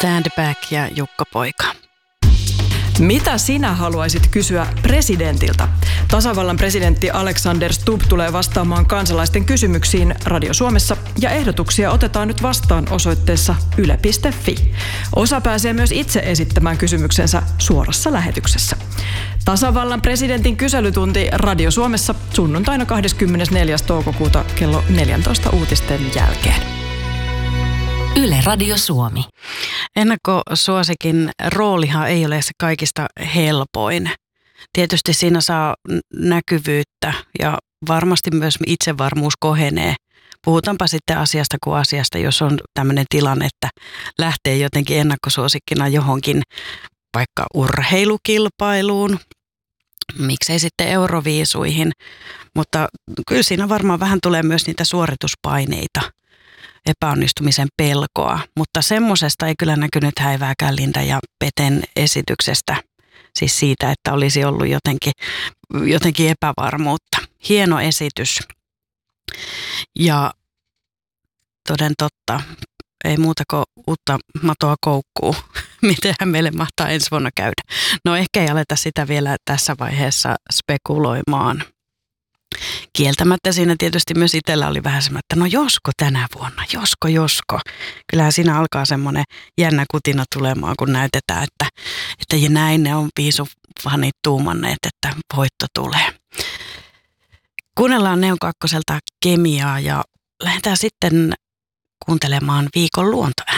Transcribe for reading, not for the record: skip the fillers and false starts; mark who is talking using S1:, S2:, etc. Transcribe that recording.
S1: Stand Back ja Jukka Poika.
S2: Mitä sinä haluaisit kysyä presidentiltä? Tasavallan presidentti Alexander Stubb tulee vastaamaan kansalaisten kysymyksiin Radio Suomessa ja ehdotuksia otetaan nyt vastaan osoitteessa yle.fi. Osa pääsee myös itse esittämään kysymyksensä suorassa lähetyksessä. Tasavallan presidentin kyselytunti Radio Suomessa sunnuntaina 24. toukokuuta kello 14 uutisten jälkeen.
S1: Yle Radio Suomi. Ennakkosuosikin roolihan ei ole se kaikista helpoin. Tietysti siinä saa näkyvyyttä ja varmasti myös itsevarmuus kohenee. Puhutaanpa sitten asiasta kuin asiasta, jos on tämmöinen tilanne, että lähtee jotenkin ennakkosuosikkina johonkin vaikka urheilukilpailuun, miksei sitten Euroviisuihin, mutta kyllä siinä varmaan vähän tulee myös niitä suorituspaineita, epäonnistumisen pelkoa, mutta semmosesta ei kyllä näkynyt häivääkään Linda ja Peten esityksestä, siis siitä, että olisi ollut jotenkin epävarmuutta. Hieno esitys ja toden totta, ei muuta kuin uutta matoa koukkuu. Mitenhän meille mahtaa ensi vuonna käydä? No ehkä ei aleta sitä vielä tässä vaiheessa spekuloimaan. Kieltämättä siinä tietysti myös itsellä oli vähän semmoinen, että no josko tänä vuonna, josko. Kyllähän siinä alkaa semmoinen jännä kutina tulemaan, kun näytetään, että ja näin ne on viisufanit tuumanneet, että voitto tulee. Kuunnellaan Neon Kakkoselta Kemiaa ja lähdetään sitten kuuntelemaan viikon luontoääniä.